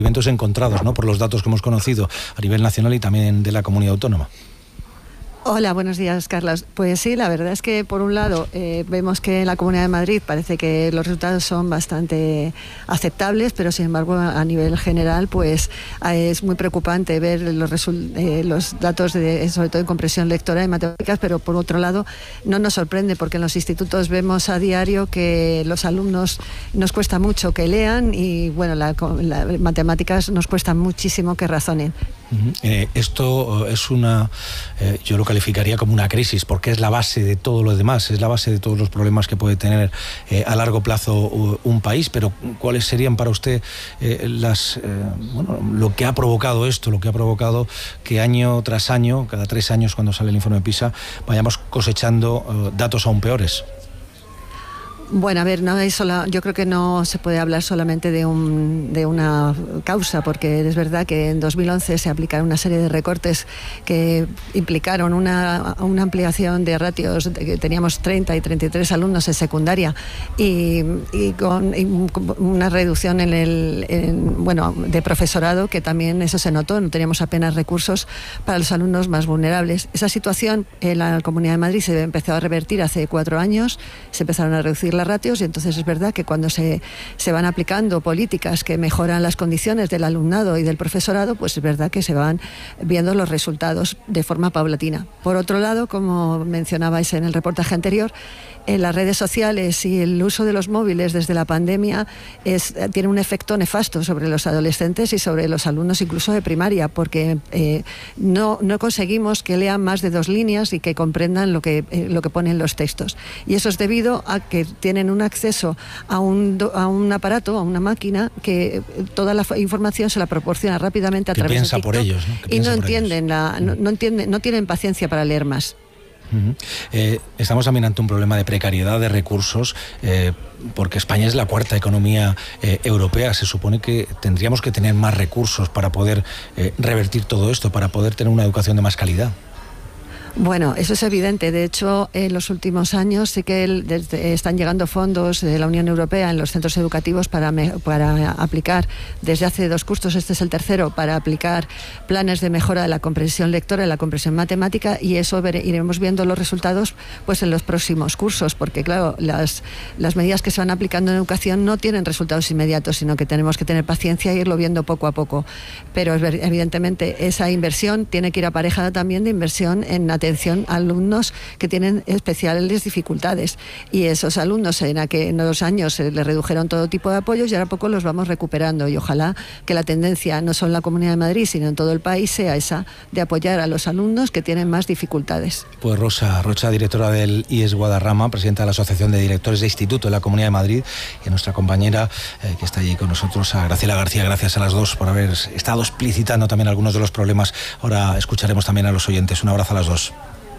Eventos encontrados, ¿no?, por los datos que hemos conocido a nivel nacional y también de la comunidad autónoma. Hola, buenos días, Carlos. Pues sí, la verdad es que por un lado vemos que en la Comunidad de Madrid parece que los resultados son bastante aceptables, pero sin embargo a nivel general pues es muy preocupante ver los datos sobre todo en comprensión lectora y matemáticas, pero por otro lado no nos sorprende porque en los institutos vemos a diario que los alumnos nos cuesta mucho que lean y bueno, las matemáticas nos cuesta muchísimo que razonen. Esto es yo lo calificaría como una crisis, porque es la base de todo lo demás, es la base de todos los problemas que puede tener a largo plazo un país. Pero ¿cuáles serían para usted lo que ha provocado esto, lo que ha provocado que año tras año, cada 3 años cuando sale el informe PISA, vayamos cosechando datos aún peores? Bueno, a ver, yo creo que no se puede hablar solamente de una causa, porque es verdad que en 2011 se aplicaron una serie de recortes que implicaron una ampliación de ratios, que teníamos 30 y 33 alumnos en secundaria y con una reducción de profesorado, que también eso se notó, no teníamos apenas recursos para los alumnos más vulnerables. Esa situación en la Comunidad de Madrid se empezó a revertir hace 4 años, se empezaron a reducir las ratios y entonces es verdad que cuando se van aplicando políticas que mejoran las condiciones del alumnado y del profesorado, pues es verdad que se van viendo los resultados de forma paulatina. Por otro lado, como mencionabais en el reportaje anterior, en las redes sociales y el uso de los móviles desde la pandemia tiene un efecto nefasto sobre los adolescentes y sobre los alumnos incluso de primaria, porque no conseguimos que lean más de 2 líneas y que comprendan lo que ponen los textos. Y eso es debido a que tienen un acceso a un aparato, a una máquina, que toda la información se la proporciona rápidamente a través de TikTok, por ellos, ¿no? Y no tienen paciencia para leer más. Estamos también ante un problema de precariedad de recursos, porque España es la 4ª economía europea. Se supone que tendríamos que tener más recursos para poder revertir todo esto, para poder tener una educación de más calidad. Bueno, eso es evidente. De hecho, en los últimos años sí que están llegando fondos de la Unión Europea en los centros educativos para aplicar, desde hace 2 cursos, este es el tercero, para aplicar planes de mejora de la comprensión lectora y la comprensión matemática, y eso iremos viendo los resultados pues en los próximos cursos, porque claro, las medidas que se van aplicando en educación no tienen resultados inmediatos, sino que tenemos que tener paciencia e irlo viendo poco a poco. Pero evidentemente esa inversión tiene que ir aparejada también de inversión en atención a alumnos que tienen especiales dificultades, y esos alumnos en aquellos años se les redujeron todo tipo de apoyos y ahora poco los vamos recuperando, y ojalá que la tendencia no solo en la Comunidad de Madrid sino en todo el país sea esa de apoyar a los alumnos que tienen más dificultades. Pues Rosa Rocha, directora del IES Guadarrama, presidenta de la Asociación de Directores de Instituto de la Comunidad de Madrid, y a nuestra compañera que está allí con nosotros, a Graciela García. Gracias a las dos por haber estado explicitando también algunos de los problemas. Ahora escucharemos también a los oyentes. Un abrazo a las dos.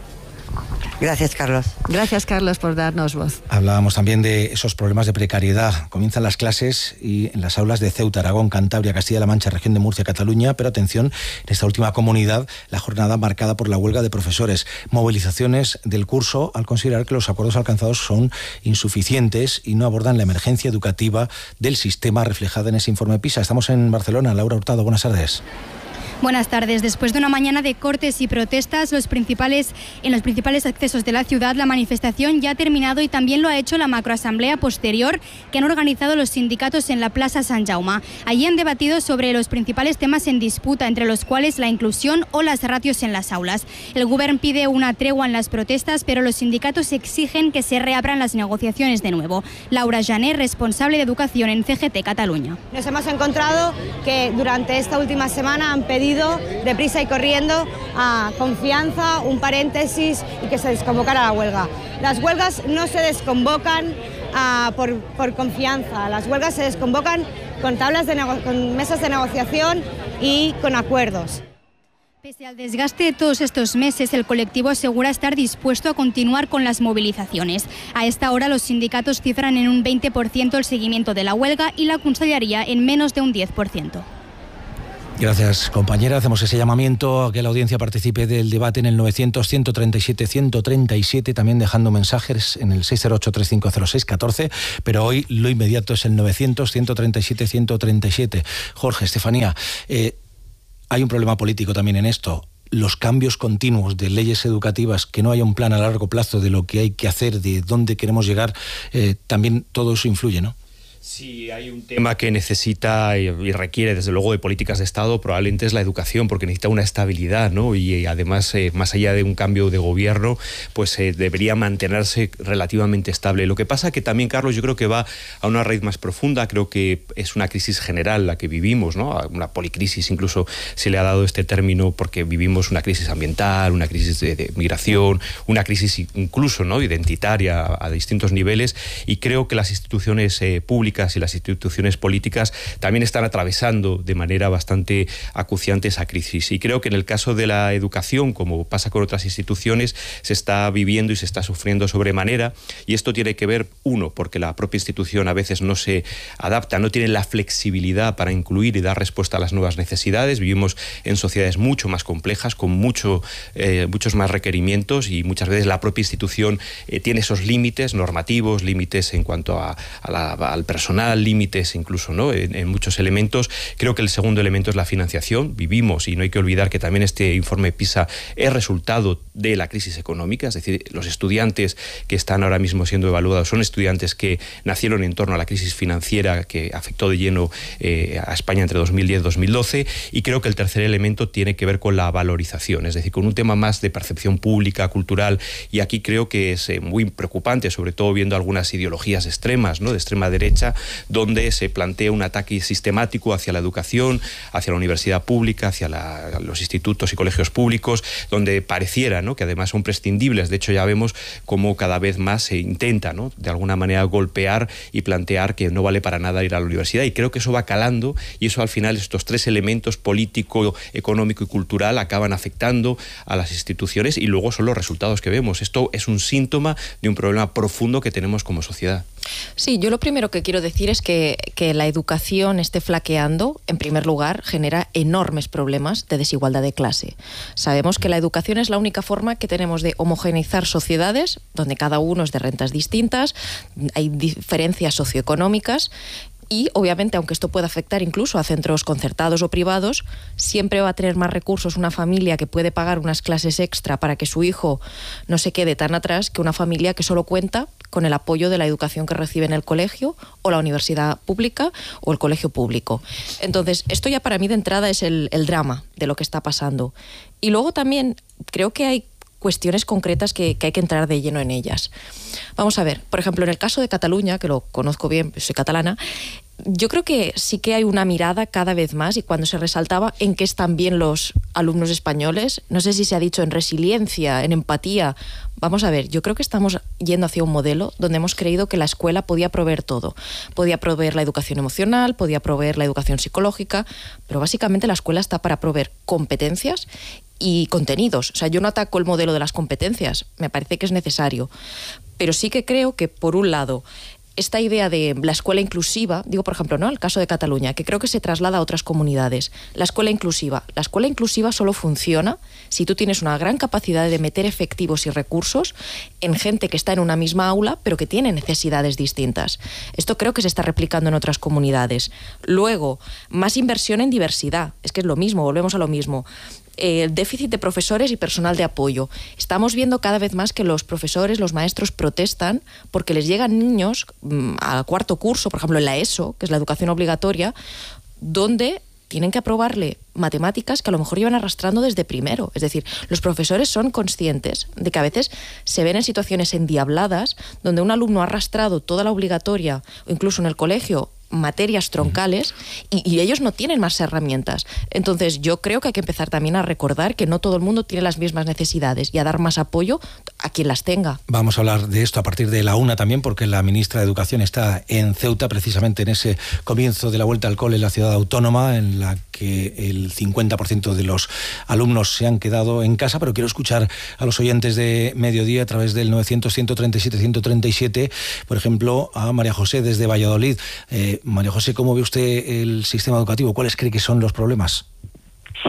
Gracias, Carlos. Gracias, Carlos, por darnos voz. Hablábamos también de esos problemas de precariedad. Comienzan las clases y en las aulas de Ceuta, Aragón, Cantabria, Castilla-La Mancha, región de Murcia, Cataluña, pero atención, en esta última comunidad, la jornada marcada por la huelga de profesores. Movilizaciones del curso al considerar que los acuerdos alcanzados son insuficientes y no abordan la emergencia educativa del sistema reflejada en ese informe PISA. Estamos en Barcelona. Laura Hurtado, buenas tardes. Buenas tardes. Después de una mañana de cortes y protestas en los principales accesos de la ciudad, la manifestación ya ha terminado y también lo ha hecho la macroasamblea posterior que han organizado los sindicatos en la Plaza Sant Jaume. Allí han debatido sobre los principales temas en disputa, entre los cuales la inclusión o las ratios en las aulas. El Govern pide una tregua en las protestas, pero los sindicatos exigen que se reabran las negociaciones de nuevo. Laura Jané, responsable de Educación en CGT Cataluña. Nos hemos encontrado que durante esta última semana han pedido deprisa y corriendo a confianza, un paréntesis y que se desconvocara la huelga. Las huelgas no se desconvocan por confianza, las huelgas se desconvocan con con mesas de negociación y con acuerdos. Pese al desgaste de todos estos meses, el colectivo asegura estar dispuesto a continuar con las movilizaciones. A esta hora los sindicatos cifran en un 20% el seguimiento de la huelga y la Conselleria en menos de un 10%. Gracias, compañera. Hacemos ese llamamiento a que la audiencia participe del debate en el 900-137-137, también dejando mensajes en el 608-3506-14, pero hoy lo inmediato es el 900-137-137. Jorge, Estefanía, hay un problema político también en esto. Los cambios continuos de leyes educativas, que no haya un plan a largo plazo de lo que hay que hacer, de dónde queremos llegar, también todo eso influye, ¿no? Sí, hay un tema que necesita y requiere, desde luego, de políticas de Estado, probablemente es la educación, porque necesita una estabilidad, ¿no? Y además, más allá de un cambio de gobierno, pues debería mantenerse relativamente estable. Lo que pasa que también, Carlos, yo creo que va a una raíz más profunda. Creo que es una crisis general la que vivimos, ¿no? Una policrisis, incluso se le ha dado este término, porque vivimos una crisis ambiental, una crisis de migración, una crisis incluso, ¿no?, identitaria a distintos niveles, y creo que las instituciones públicas y las instituciones políticas también están atravesando de manera bastante acuciante esa crisis. Y creo que en el caso de la educación, como pasa con otras instituciones, se está viviendo y se está sufriendo sobremanera, y esto tiene que ver, uno, porque la propia institución a veces no se adapta, no tiene la flexibilidad para incluir y dar respuesta a las nuevas necesidades. Vivimos en sociedades mucho más complejas, con muchos más requerimientos, y muchas veces la propia institución tiene esos límites normativos, límites en cuanto al personal, límites incluso, ¿no?, en muchos elementos. Creo que el segundo elemento es la financiación. Vivimos, y no hay que olvidar que también este informe PISA es resultado de la crisis económica, es decir, los estudiantes que están ahora mismo siendo evaluados son estudiantes que nacieron en torno a la crisis financiera que afectó de lleno a España entre 2010 y 2012, y creo que el tercer elemento tiene que ver con la valorización, es decir, con un tema más de percepción pública, cultural, y aquí creo que es muy preocupante, sobre todo viendo algunas ideologías extremas, ¿no?, de extrema derecha, donde se plantea un ataque sistemático hacia la educación, hacia la universidad pública, hacia los institutos y colegios públicos, donde pareciera, ¿no?, que además son prescindibles. De hecho, ya vemos cómo cada vez más se intenta, ¿no?, de alguna manera golpear y plantear que no vale para nada ir a la universidad, y creo que eso va calando, y eso al final, estos tres elementos, político, económico y cultural, acaban afectando a las instituciones, y luego son los resultados que vemos. Esto es un síntoma de un problema profundo que tenemos como sociedad. Sí, yo lo primero que quiero decir es que la educación esté flaqueando, en primer lugar, genera enormes problemas de desigualdad de clase. Sabemos que la educación es la única forma que tenemos de homogeneizar sociedades, donde cada uno es de rentas distintas, hay diferencias socioeconómicas. Y, obviamente, aunque esto pueda afectar incluso a centros concertados o privados, siempre va a tener más recursos una familia que puede pagar unas clases extra para que su hijo no se quede tan atrás que una familia que solo cuenta con el apoyo de la educación que recibe en el colegio o la universidad pública o el colegio público. Entonces, esto ya para mí de entrada es el drama de lo que está pasando. Y luego también creo que hay cuestiones concretas que hay que entrar de lleno en ellas. Vamos a ver, por ejemplo, en el caso de Cataluña, que lo conozco bien, soy catalana, yo creo que sí que hay una mirada cada vez más, y cuando se resaltaba en qué están bien los alumnos españoles, no sé si se ha dicho en resiliencia, en empatía. Vamos a ver, yo creo que estamos yendo hacia un modelo donde hemos creído que la escuela podía proveer todo. Podía proveer la educación emocional, podía proveer la educación psicológica, pero básicamente la escuela está para proveer competencias y contenidos. O sea, yo no ataco el modelo de las competencias, me parece que es necesario. Pero sí que creo que, por un lado, esta idea de la escuela inclusiva, digo, por ejemplo, ¿no?, el caso de Cataluña, que creo que se traslada a otras comunidades. La escuela inclusiva solo funciona si tú tienes una gran capacidad de meter efectivos y recursos en gente que está en una misma aula, pero que tiene necesidades distintas. Esto creo que se está replicando en otras comunidades. Luego, más inversión en diversidad. Es que es lo mismo, volvemos a lo mismo. El déficit de profesores y personal de apoyo. Estamos viendo cada vez más que los profesores, los maestros protestan porque les llegan niños al cuarto curso, por ejemplo en la ESO, que es la educación obligatoria, donde tienen que aprobarle matemáticas que a lo mejor llevan arrastrando desde primero. Es decir, los profesores son conscientes de que a veces se ven en situaciones endiabladas donde un alumno ha arrastrado toda la obligatoria, o incluso en el colegio, materias troncales, y ellos no tienen más herramientas. Entonces yo creo que hay que empezar también a recordar que no todo el mundo tiene las mismas necesidades y a dar más apoyo a quien las tenga. Vamos a hablar de esto a partir de la 1 también, porque la ministra de Educación está en Ceuta, precisamente en ese comienzo de la vuelta al cole en la ciudad autónoma, en la que el 50% de los alumnos se han quedado en casa, pero quiero escuchar a los oyentes de Mediodía a través del 900-137-137, por ejemplo, a María José desde Valladolid. María José, ¿cómo ve usted el sistema educativo? ¿Cuáles cree que son los problemas?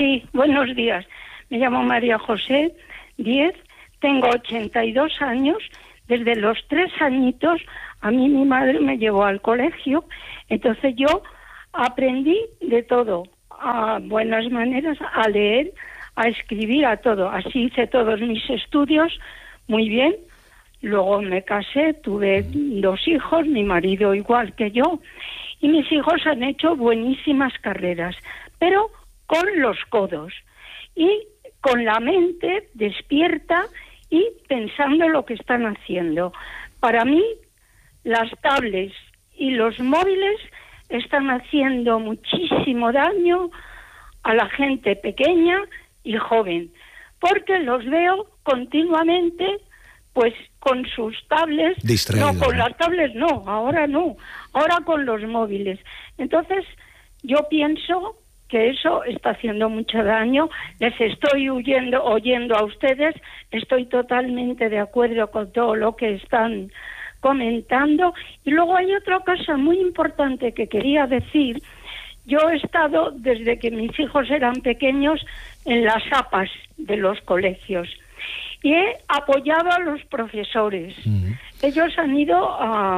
Sí, buenos días. Me llamo María José Díez, tengo 82 años. Desde los 3 añitos a mí mi madre me llevó al colegio, entonces yo aprendí de todo, a buenas maneras, a leer, a escribir, a todo. Así hice todos mis estudios muy bien. Luego me casé, tuve 2 hijos, mi marido igual que yo, y mis hijos han hecho buenísimas carreras, pero con los codos y con la mente despierta y pensando en lo que están haciendo. Para mí, las tablets y los móviles están haciendo muchísimo daño a la gente pequeña y joven, porque los veo continuamente pues con sus tablets, distraídos, no, con las tablets no, ahora con los móviles. Entonces, yo pienso que eso está haciendo mucho daño. Les estoy oyendo a ustedes, estoy totalmente de acuerdo con todo lo que están comentando. Y luego hay otra cosa muy importante que quería decir. Yo he estado, desde que mis hijos eran pequeños, en las APAs de los colegios y he apoyado a los profesores. Ellos han ido a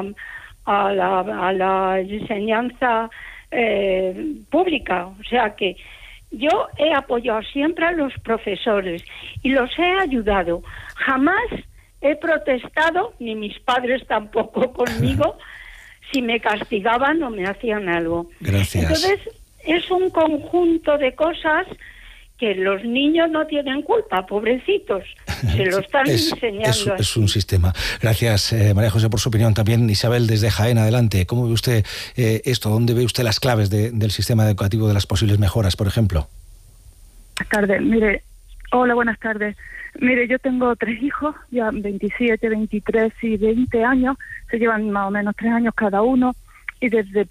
la enseñanza pública, o sea que yo he apoyado siempre a los profesores y los he ayudado. Jamás he protestado, ni mis padres tampoco conmigo, si me castigaban o me hacían algo. Gracias. Entonces, es un conjunto de cosas que los niños no tienen culpa, pobrecitos, se lo están enseñando. Es un sistema. Gracias, María José, por su opinión. También Isabel, desde Jaén, adelante. ¿Cómo ve usted esto? ¿Dónde ve usted las claves del sistema educativo, de las posibles mejoras, por ejemplo? Buenas tardes. Mire, hola, buenas tardes. Mire, yo tengo 3 hijos, ya 27, 23 y 20 años, se llevan más o menos 3 años cada uno, y desde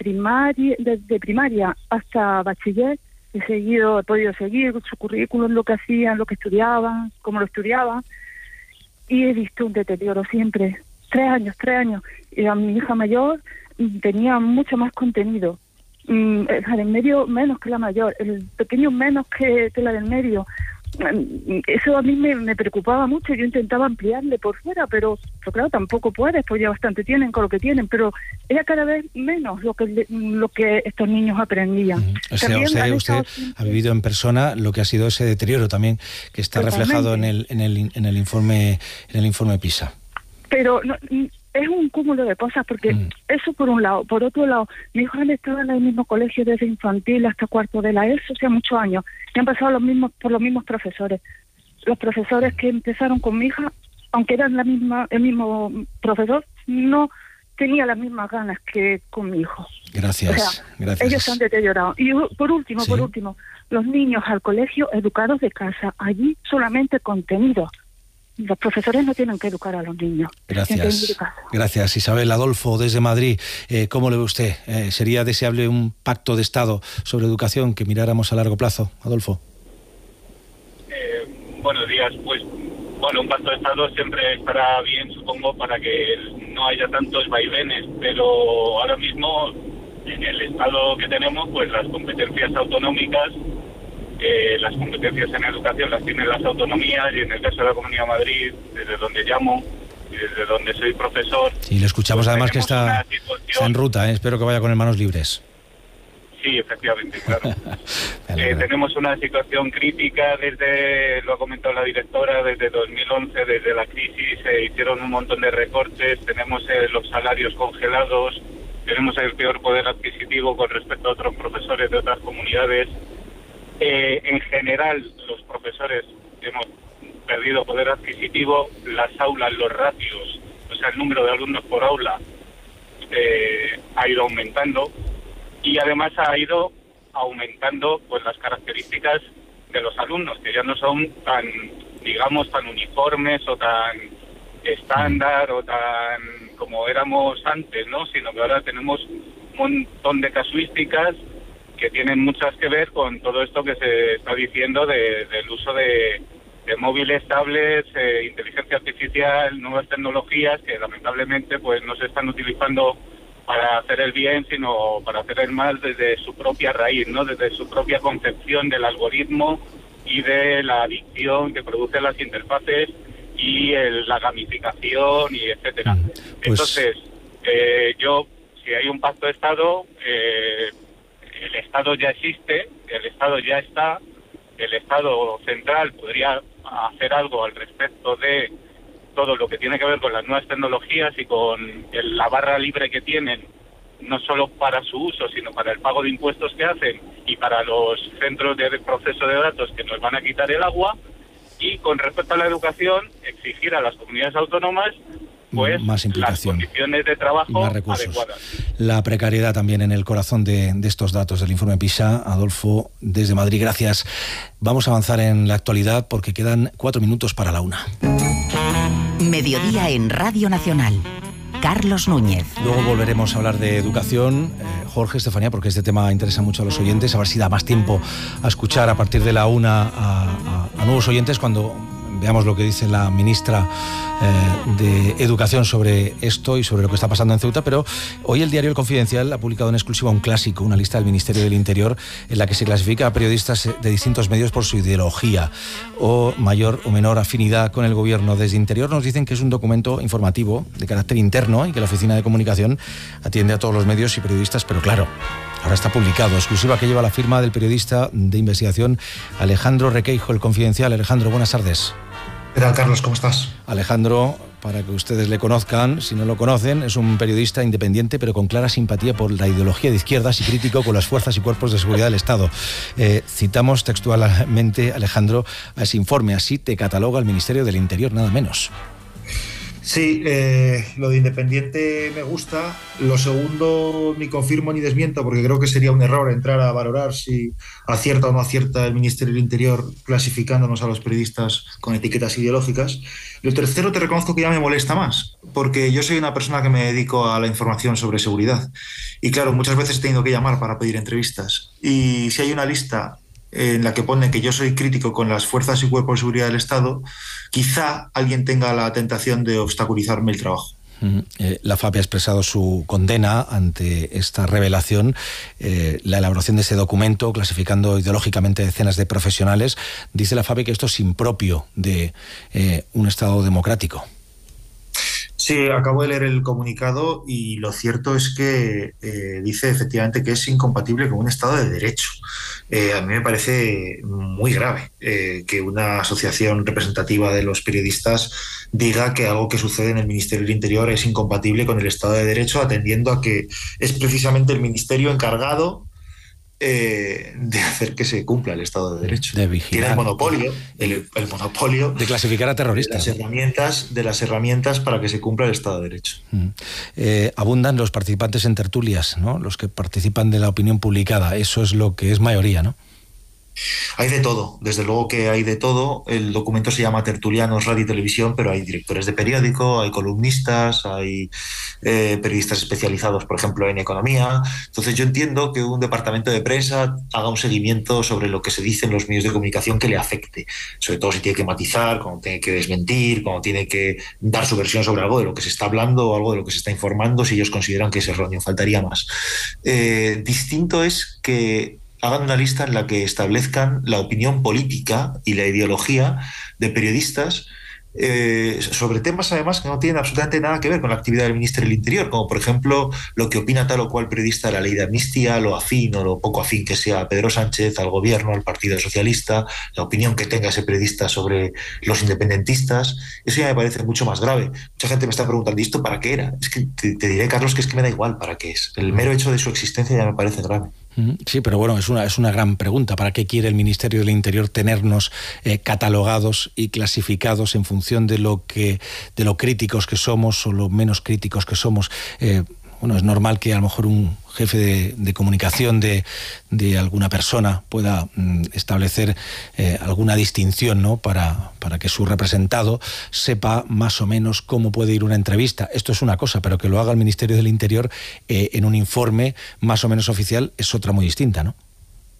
primaria hasta bachiller he podido seguir su currículum, lo que hacían, lo que estudiaban, cómo lo estudiaban, y he visto un deterioro siempre. 3 años. Y a mi hija mayor tenía mucho más contenido. El del medio menos que la mayor, el pequeño menos que la del medio. Eso a mí me preocupaba mucho. Yo intentaba ampliarle por fuera, pero claro, tampoco puedes, pues ya bastante tienen con lo que tienen, pero era cada vez menos lo que estos niños aprendían. O sea, usted ha vivido en persona lo que ha sido ese deterioro también, que está reflejado en el informe PISA. Pero no, es un cúmulo de cosas, porque eso por un lado. Por otro lado, mi hijo han estado en el mismo colegio desde infantil hasta cuarto de la ESO, o sea, muchos años, y han pasado por los mismos profesores. Los profesores que empezaron con mi hija, aunque eran el mismo profesor, no tenía las mismas ganas que con mi hijo. Gracias, o sea, gracias. Ellos se han deteriorado. Y por último, los niños al colegio educados de casa, allí solamente contenido. Los profesores no tienen que educar a los niños. Gracias, Isabel. Adolfo, desde Madrid, ¿cómo lo ve usted? ¿Sería deseable un pacto de Estado sobre educación que miráramos a largo plazo? Adolfo. Buenos días. Pues, bueno, un pacto de Estado siempre estará bien, supongo, para que no haya tantos vaivenes, pero ahora mismo, en el Estado que tenemos, pues las competencias autonómicas, las competencias en educación las tienen las autonomías, y en el caso de la Comunidad de Madrid, desde donde llamo y desde donde soy profesor... Sí, le escuchamos, pues además que está en ruta, espero que vaya con manos libres. Sí, efectivamente, claro. Tenemos una situación crítica lo ha comentado la directora, desde 2011, desde la crisis se hicieron un montón de recortes, tenemos los salarios congelados, tenemos el peor poder adquisitivo con respecto a otros profesores de otras comunidades. En general, los profesores hemos perdido poder adquisitivo, las aulas, los ratios, o sea, el número de alumnos por aula ha ido aumentando, y además ha ido aumentando pues las características de los alumnos, que ya no son tan uniformes o tan estándar o tan como éramos antes, ¿no? Sino que ahora tenemos un montón de casuísticas que tienen muchas que ver con todo esto que se está diciendo del uso de móviles, tablets, inteligencia artificial, nuevas tecnologías que lamentablemente pues no se están utilizando para hacer el bien, sino para hacer el mal desde su propia raíz, ¿no? Desde su propia concepción del algoritmo y de la adicción que producen las interfaces y la gamificación y etcétera. Entonces, yo, si hay un pacto de Estado, el Estado ya existe, el Estado ya está, el Estado central podría hacer algo al respecto de todo lo que tiene que ver con las nuevas tecnologías y con la barra libre que tienen, no solo para su uso, sino para el pago de impuestos que hacen y para los centros de proceso de datos que nos van a quitar el agua. Y con respecto a la educación, exigir a las comunidades autónomas pues más implicación, las condiciones de trabajo más recursos, adecuadas. La precariedad también en el corazón de estos datos del informe PISA. Adolfo, desde Madrid, gracias. Vamos a avanzar en la actualidad porque quedan 4 minutos para la 1. Mediodía en Radio Nacional. Carlos Núñez. Luego volveremos a hablar de educación, Jorge, Estefanía, porque este tema interesa mucho a los oyentes. A ver si da más tiempo a escuchar a partir de la 1 a nuevos oyentes cuando veamos lo que dice la ministra de Educación sobre esto y sobre lo que está pasando en Ceuta. Pero hoy el diario El Confidencial ha publicado en exclusiva un clásico, una lista del Ministerio del Interior en la que se clasifica a periodistas de distintos medios por su ideología o mayor o menor afinidad con el gobierno. Desde Interior nos dicen que es un documento informativo de carácter interno y que la Oficina de Comunicación atiende a todos los medios y periodistas, pero claro, ahora está publicado. Exclusiva que lleva la firma del periodista de investigación Alejandro Requeijo, El Confidencial. Alejandro, buenas tardes. ¿Qué tal, Carlos? ¿Cómo estás? Alejandro, para que ustedes le conozcan, si no lo conocen, es un periodista independiente pero con clara simpatía por la ideología de izquierdas y crítico con las fuerzas y cuerpos de seguridad del Estado. Citamos textualmente, Alejandro, a ese informe. Así te cataloga el Ministerio del Interior, nada menos. Sí, lo de independiente me gusta. Lo segundo ni confirmo ni desmiento porque creo que sería un error entrar a valorar si acierta o no acierta el Ministerio del Interior clasificándonos a los periodistas con etiquetas ideológicas. Y el tercero te reconozco que ya me molesta más porque yo soy una persona que me dedico a la información sobre seguridad y claro, muchas veces he tenido que llamar para pedir entrevistas y si hay una lista en la que pone que yo soy crítico con las fuerzas y cuerpos de seguridad del Estado, quizá alguien tenga la tentación de obstaculizarme el trabajo. La FAPE ha expresado su condena ante esta revelación, la elaboración de ese documento clasificando ideológicamente decenas de profesionales. Dice la FAPE que esto es impropio de un Estado democrático. Sí, acabo de leer el comunicado y lo cierto es que dice efectivamente que es incompatible con un Estado de Derecho. A mí me parece muy grave que una asociación representativa de los periodistas diga que algo que sucede en el Ministerio del Interior es incompatible con el Estado de Derecho, atendiendo a que es precisamente el Ministerio encargado de hacer que se cumpla el Estado de Derecho. De vigilar. Tiene el monopolio de clasificar a terroristas. De las herramientas para que se cumpla el Estado de Derecho. Abundan los participantes en tertulias, ¿no? Los que participan de la opinión publicada. Eso es lo que es mayoría, ¿no? Hay de todo, desde luego que hay de todo. El documento se llama Tertulianos, Radio y Televisión, pero hay directores de periódico, hay columnistas, hay periodistas especializados, por ejemplo, en economía. Entonces yo entiendo que un departamento de prensa haga un seguimiento sobre lo que se dice en los medios de comunicación que le afecte, sobre todo si tiene que matizar, cuando tiene que desmentir, cuando tiene que dar su versión sobre algo de lo que se está hablando o algo de lo que se está informando, si ellos consideran que es erróneo, faltaría más. Distinto es que hagan una lista en la que establezcan la opinión política y la ideología de periodistas sobre temas además que no tienen absolutamente nada que ver con la actividad del Ministerio del Interior, como por ejemplo lo que opina tal o cual periodista de la ley de amnistía, lo afín o lo poco afín que sea a Pedro Sánchez, al gobierno, al Partido Socialista, la opinión que tenga ese periodista sobre los independentistas. Eso ya me parece mucho más grave. Mucha gente me está preguntando, ¿y esto para qué era? Es que te diré, Carlos, que es que me da igual para qué es. El mero hecho de su existencia ya me parece grave. Sí, pero bueno, es una gran pregunta. ¿Para qué quiere el Ministerio del Interior tenernos catalogados y clasificados en función de lo críticos que somos o lo menos críticos que somos? Bueno, es normal que a lo mejor un jefe de comunicación de alguna persona pueda establecer alguna distinción, ¿no? Para que su representado sepa más o menos cómo puede ir una entrevista. Esto es una cosa, pero que lo haga el Ministerio del Interior en un informe más o menos oficial es otra muy distinta, ¿no?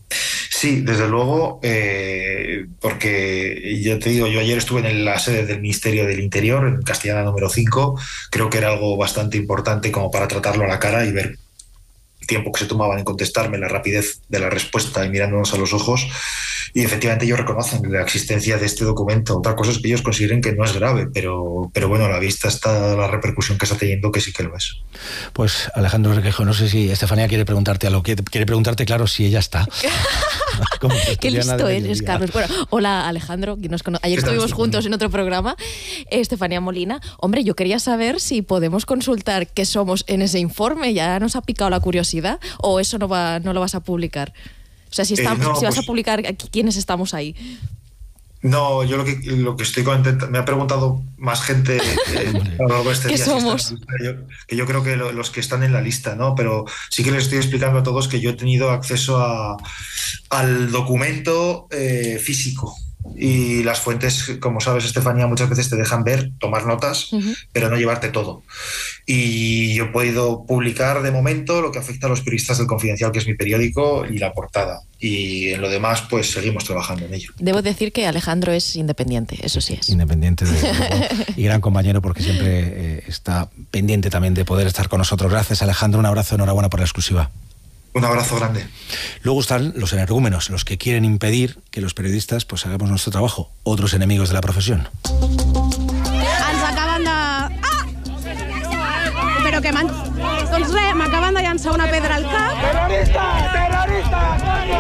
Sí, desde luego, porque yo te digo, yo ayer estuve en la sede del Ministerio del Interior, en Castellana número 5, creo que era algo bastante importante como para tratarlo a la cara y ver el tiempo que se tomaban en contestarme, la rapidez de la respuesta y mirándonos a los ojos. Y efectivamente ellos reconocen la existencia de este documento. Otra cosa es que ellos consideren que no es grave, pero bueno, a la vista está la repercusión que está teniendo, que sí que lo es. Pues Alejandro Requejo, no sé si Estefanía quiere preguntarte algo. Quiere preguntarte, claro, si ella está. Qué listo eres, Carlos. Bueno, hola Alejandro, ayer estuvimos juntos en otro programa. Estefanía Molina. Hombre, yo quería saber si podemos consultar qué somos en ese informe. Ya nos ha picado la curiosidad, o eso no lo vas a publicar. O sea, si vas a publicar quiénes estamos ahí. No, yo lo que estoy contento, me ha preguntado más gente a lo largo de este día. ¿Qué somos? Que yo creo que los que están en la lista, ¿no? Pero sí que les estoy explicando a todos que yo he tenido acceso al documento físico. Y las fuentes, como sabes, Estefanía, muchas veces te dejan ver, tomar notas, pero no llevarte todo. Y yo he podido publicar de momento lo que afecta a los periodistas del Confidencial, que es mi periódico, y la portada. Y en lo demás, pues seguimos trabajando en ello. Debo decir que Alejandro es independiente, eso sí es. Independiente y gran compañero, porque siempre está pendiente también de poder estar con nosotros. Gracias, Alejandro. Un abrazo, enhorabuena por la exclusiva. Un abrazo grande. Luego están los energúmenos, los que quieren impedir que los periodistas pues hagamos nuestro trabajo, otros enemigos de la profesión. Ens acaben de... Ah! Però que doncs res, m'acaben de llançar una pedra al cap. ¡Terrorista! ¡Terrorista!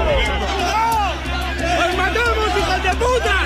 ¡Os matamos, hijos de puta!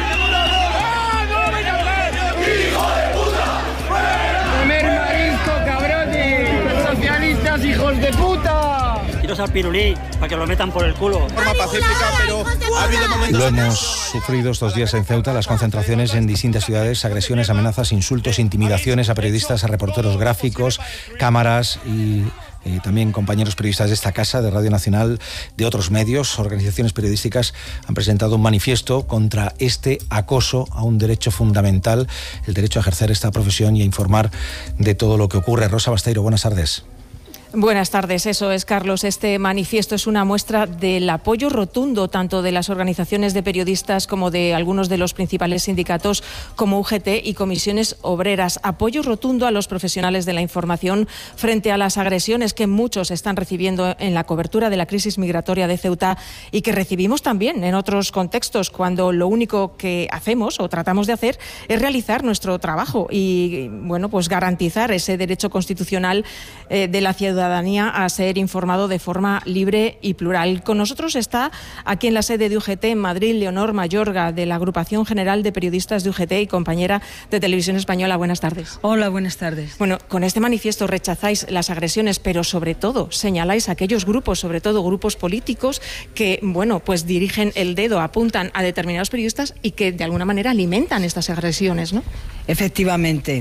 ¡No me llaméis! ¡Hijo de puta! ¡Comer marisco, cabrones! ¡Socialistas, hijos de puta! Al pirulí para que lo metan por el culo. Forma pacífica, pero ha habido momentos... Lo hemos sufrido estos días en Ceuta, las concentraciones en distintas ciudades, agresiones, amenazas, insultos, intimidaciones a periodistas, a reporteros gráficos, cámaras y también compañeros periodistas de esta casa, de Radio Nacional, de otros medios, organizaciones periodísticas han presentado un manifiesto contra este acoso a un derecho fundamental, el derecho a ejercer esta profesión y a informar de todo lo que ocurre. Rosa Basteiro, buenas tardes. Buenas tardes, eso es, Carlos. Este manifiesto es una muestra del apoyo rotundo tanto de las organizaciones de periodistas como de algunos de los principales sindicatos como UGT y comisiones obreras. Apoyo rotundo a los profesionales de la información frente a las agresiones que muchos están recibiendo en la cobertura de la crisis migratoria de Ceuta y que recibimos también en otros contextos cuando lo único que hacemos o tratamos de hacer es realizar nuestro trabajo y, bueno, pues garantizar ese derecho constitucional de la ciudadanía a ser informado de forma libre y plural. Con nosotros está aquí en la sede de UGT en Madrid Leonor Mayorga, de la Agrupación General de Periodistas de UGT y compañera de Televisión Española. Buenas tardes. Hola, buenas tardes. Bueno, con este manifiesto rechazáis las agresiones, pero sobre todo señaláis a aquellos grupos, sobre todo grupos políticos, que, bueno, pues dirigen el dedo, apuntan a determinados periodistas y que de alguna manera alimentan estas agresiones, ¿no? Efectivamente.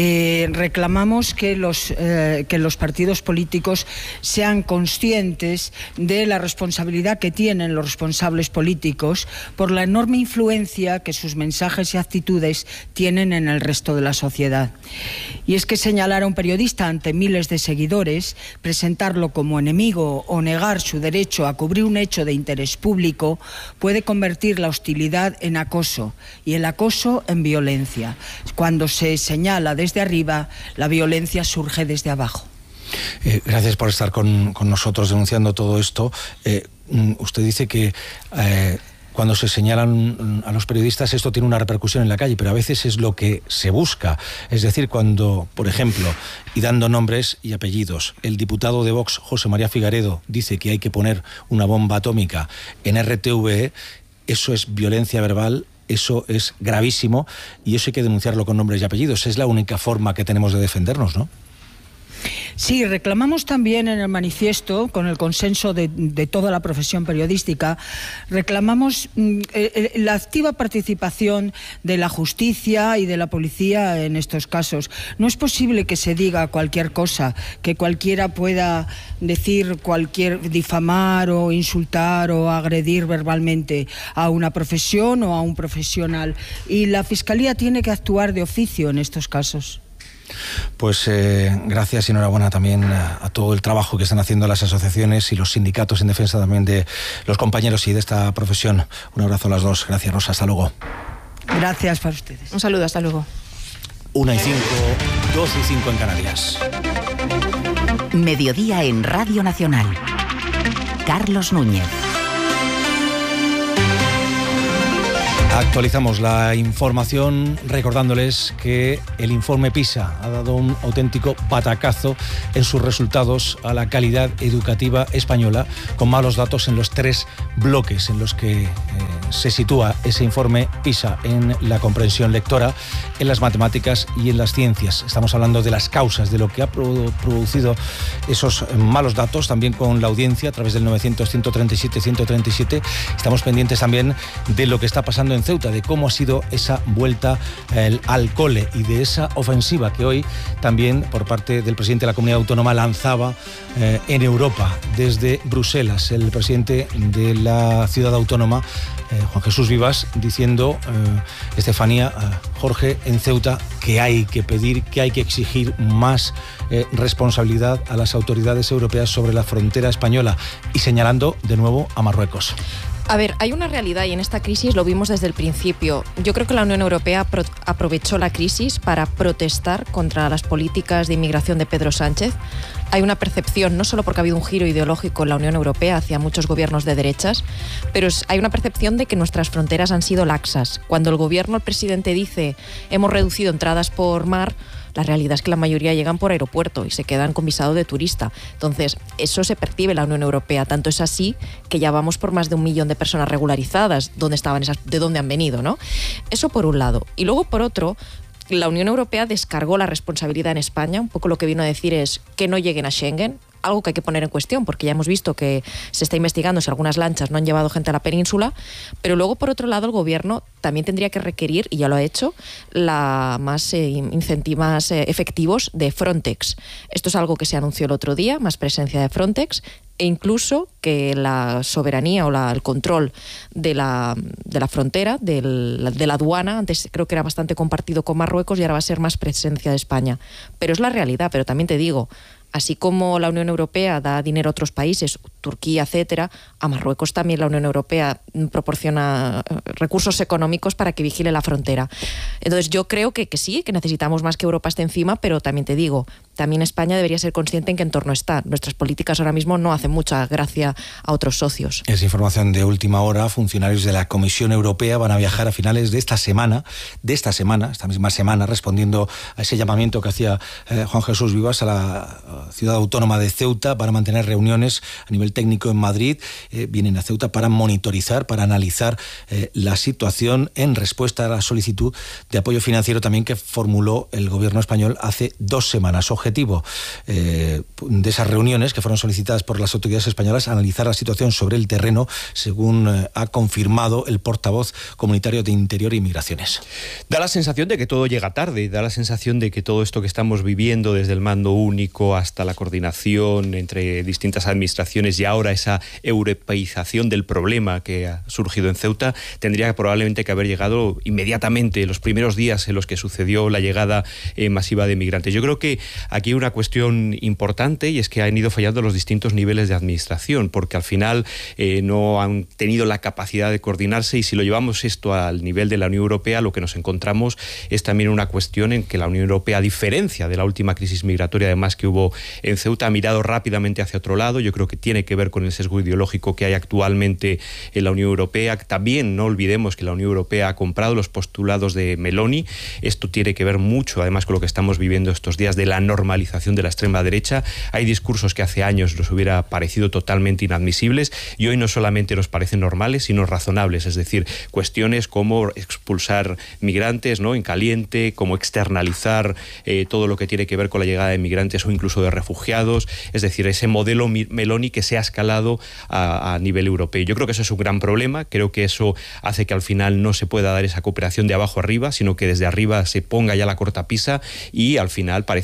Reclamamos que los partidos políticos sean conscientes de la responsabilidad que tienen los responsables políticos por la enorme influencia que sus mensajes y actitudes tienen en el resto de la sociedad. Y es que señalar a un periodista ante miles de seguidores, presentarlo como enemigo o negar su derecho a cubrir un hecho de interés público puede convertir la hostilidad en acoso y el acoso en violencia. Cuando se señala desde arriba, la violencia surge desde abajo. Gracias por estar con nosotros denunciando todo esto. Usted dice que cuando se señalan a los periodistas esto tiene una repercusión en la calle, pero a veces es lo que se busca. Es decir, cuando, por ejemplo, y dando nombres y apellidos, el diputado de Vox, José María Figaredo, dice que hay que poner una bomba atómica en RTVE, eso es violencia verbal. Eso es gravísimo y eso hay que denunciarlo con nombres y apellidos. Es la única forma que tenemos de defendernos, ¿no? Sí, reclamamos también en el manifiesto, con el consenso de toda la profesión periodística, reclamamos la activa participación de la justicia y de la policía en estos casos. No es posible que se diga cualquier cosa, que cualquiera pueda decir difamar o insultar o agredir verbalmente a una profesión o a un profesional. Y la Fiscalía tiene que actuar de oficio en estos casos. Pues gracias y enhorabuena también a todo el trabajo que están haciendo las asociaciones y los sindicatos en defensa también de los compañeros y de esta profesión. Un abrazo a las dos. Gracias, Rosa. Hasta luego. Gracias para ustedes. Un saludo, hasta luego. 1:05, 2:05 en Canarias. Mediodía en Radio Nacional. Carlos Núñez. Actualizamos la información recordándoles que el informe PISA ha dado un auténtico batacazo en sus resultados a la calidad educativa española, con malos datos en los 3 bloques en los que se sitúa ese informe PISA: en la comprensión lectora, en las matemáticas y en las ciencias. Estamos hablando de las causas de lo que ha producido esos malos datos, también con la audiencia a través del 900-137-137. Estamos pendientes también de lo que está pasando en Ceuta, de cómo ha sido esa vuelta al cole y de esa ofensiva que hoy también por parte del presidente de la comunidad autónoma lanzaba en Europa desde Bruselas, el presidente de la ciudad autónoma, Juan Jesús Vivas, diciendo, Estefanía, Jorge, en Ceuta, que hay que pedir, que hay que exigir más responsabilidad a las autoridades europeas sobre la frontera española, y señalando de nuevo a Marruecos. A ver, hay una realidad y en esta crisis lo vimos desde el principio. Yo creo que la Unión Europea aprovechó la crisis para protestar contra las políticas de inmigración de Pedro Sánchez. Hay una percepción, no solo porque ha habido un giro ideológico en la Unión Europea hacia muchos gobiernos de derechas, pero hay una percepción de que nuestras fronteras han sido laxas. Cuando el gobierno, el presidente dice, hemos reducido entradas por mar, la realidad es que la mayoría llegan por aeropuerto y se quedan con visado de turista. Entonces, eso se percibe en la Unión Europea. Tanto es así que ya vamos por más de 1 millón de personas regularizadas. ¿Dónde estaban esas? ¿De dónde han venido? ¿No? Eso por un lado. Y luego, por otro, la Unión Europea descargó la responsabilidad en España. Un poco lo que vino a decir es que no lleguen a Schengen. Algo que hay que poner en cuestión, porque ya hemos visto que se está investigando si algunas lanchas no han llevado gente a la península, pero luego, por otro lado, el gobierno también tendría que requerir, y ya lo ha hecho, más incentivos efectivos de Frontex. Esto es algo que se anunció el otro día, más presencia de Frontex, e incluso que la soberanía o el control de la frontera, de la aduana, antes creo que era bastante compartido con Marruecos y ahora va a ser más presencia de España. Pero es la realidad, pero también te digo, así como la Unión Europea da dinero a otros países, Turquía, etcétera, a Marruecos también la Unión Europea proporciona recursos económicos para que vigile la frontera. Entonces yo creo que sí, que necesitamos más que Europa esté encima, pero también te digo, también España debería ser consciente en qué entorno está. Nuestras políticas ahora mismo no hacen mucha gracia a otros socios. Es información de última hora. Funcionarios de la Comisión Europea van a viajar a finales de esta misma semana, respondiendo a ese llamamiento que hacía Juan Jesús Vivas a la ciudad autónoma de Ceuta para mantener reuniones a nivel técnico en Madrid. Vienen a Ceuta para monitorizar, para analizar la situación en respuesta a la solicitud de apoyo financiero también que formuló el gobierno español hace 2 semanas. Objetivo de esas reuniones que fueron solicitadas por las autoridades españolas, analizar la situación sobre el terreno, según ha confirmado el portavoz comunitario de Interior y Migraciones. Da la sensación de que todo llega tarde, da la sensación de que todo esto que estamos viviendo, desde el mando único hasta la coordinación entre distintas administraciones y ahora esa europeización del problema que ha surgido en Ceuta, tendría probablemente que haber llegado inmediatamente, los primeros días en los que sucedió la llegada masiva de migrantes. Yo creo que aquí hay una cuestión importante, y es que han ido fallando los distintos niveles de administración, porque al final no han tenido la capacidad de coordinarse, y si lo llevamos esto al nivel de la Unión Europea, lo que nos encontramos es también una cuestión en que la Unión Europea, a diferencia de la última crisis migratoria además que hubo en Ceuta, ha mirado rápidamente hacia otro lado. Yo creo que tiene que ver con el sesgo ideológico que hay actualmente en la Unión Europea. También no olvidemos que la Unión Europea ha comprado los postulados de Meloni. Esto tiene que ver mucho además con lo que estamos viviendo estos días de la normalización de la extrema derecha. Hay discursos que hace años nos hubiera parecido totalmente inadmisibles y hoy no solamente nos parecen normales, sino razonables. Es decir, cuestiones como expulsar migrantes, ¿no?, en caliente, como externalizar todo lo que tiene que ver con la llegada de migrantes o incluso de refugiados. Es decir, ese modelo Meloni que se ha escalado a nivel europeo. Yo creo que eso es un gran problema. Creo que eso hace que al final no se pueda dar esa cooperación de abajo arriba, sino que desde arriba se ponga ya la cortapisa, y al final parece que fuera un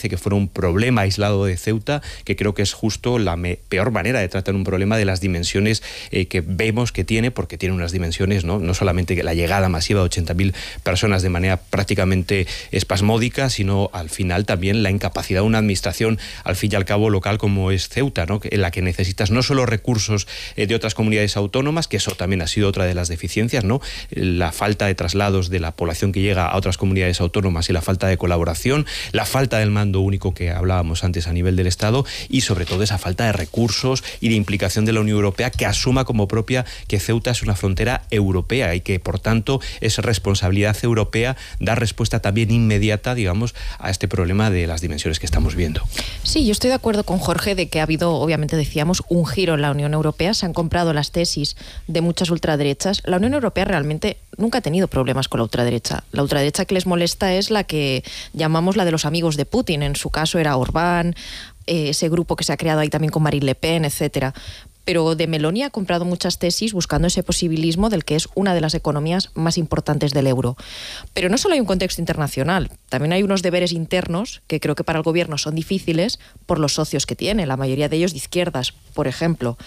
un problema aislado de Ceuta, que creo que es justo la peor manera de tratar un problema de las dimensiones que vemos que tiene, porque tiene unas dimensiones, no solamente la llegada masiva de 80.000 personas de manera prácticamente espasmódica, sino al final también la incapacidad de una administración, al fin y al cabo, local como es Ceuta, ¿no? En la que necesitas no solo recursos de otras comunidades autónomas, que eso también ha sido otra de las deficiencias, ¿no? La falta de traslados de la población que llega a otras comunidades autónomas y la falta de colaboración, la falta del mando único que hablábamos antes a nivel del Estado y sobre todo esa falta de recursos y de implicación de la Unión Europea que asuma como propia que Ceuta es una frontera europea y que por tanto es responsabilidad europea dar respuesta también inmediata, digamos, a este problema de las dimensiones que estamos viendo. Sí, yo estoy de acuerdo con Jorge de que ha habido, obviamente decíamos, un giro en la Unión Europea. Se han comprado las tesis de muchas ultraderechas. La Unión Europea realmente nunca ha tenido problemas con la ultraderecha. La ultraderecha que les molesta es la que llamamos la de los amigos de Putin. En su caso era Orbán, ese grupo que se ha creado ahí también con Marine Le Pen, etcétera. Pero de Meloni ha comprado muchas tesis buscando ese posibilismo del que es una de las economías más importantes del euro. Pero no solo hay un contexto internacional, también hay unos deberes internos que creo que para el gobierno son difíciles por los socios que tiene, la mayoría de ellos de izquierdas, por ejemplo.